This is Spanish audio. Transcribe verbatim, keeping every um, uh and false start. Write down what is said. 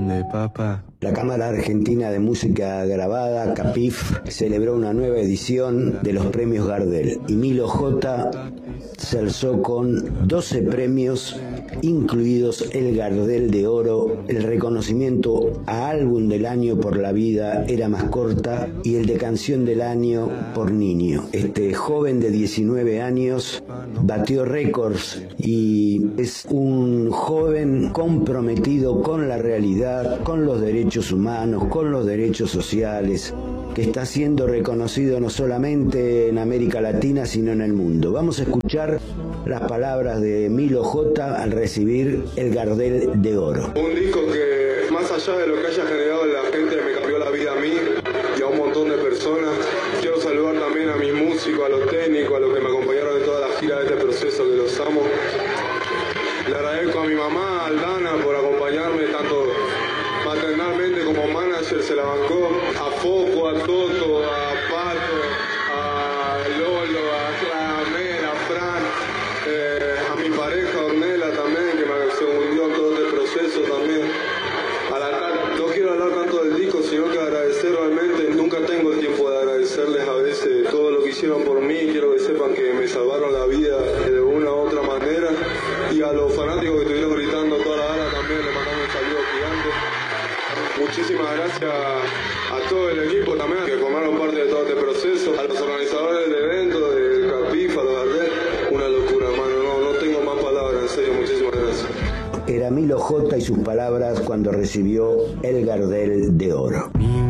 grande, papá. La Cámara Argentina de Música Grabada, CAPIF, celebró una nueva edición de los premios Gardel y Milo J se alzó con doce premios, incluidos el Gardel de Oro, el reconocimiento a Álbum del Año por La Vida Era Más Corta y el de Canción del Año por Niño. Este joven de diecinueve años batió récords y es un joven comprometido con la realidad, con los derechos humanos, con los derechos sociales, que está siendo reconocido no solamente en América Latina, sino en el mundo. Vamos a escuchar las palabras de Milo J al recibir el Gardel de Oro. Un disco que, más allá de lo que haya generado en la gente, me cambió la vida a mí y a un montón de personas. Quiero saludar también a mis músicos, a los técnicos, a los que me acompañaron en toda la gira de este proceso, que los amo. Le agradezco a mi mamá, Aldana, por acompañarme tanto maternalmente como manager, se la bancó, a Foco, a Toto, a Pato, a Lolo, a Ramel, a Fran, eh, a mi pareja Ornella también, que me se unió en todo este proceso también. A la, no quiero hablar tanto del disco, sino que agradecer realmente, nunca tengo el tiempo de agradecerles a veces todo lo que hicieron por mí, quiero que sepan que me salvaron la vida de una u otra manera, y a los fanáticos que estuvieron gritando toda la hora también les mandamos un saludo gigante. Muchísimas gracias a todo el equipo también que formaron parte de todo este proceso, a los organizadores del evento, del CAPIF, a los Gardel. Una locura, hermano, no, no tengo más palabras, en serio, muchísimas gracias. Era Milo J y sus palabras cuando recibió el Gardel de Oro.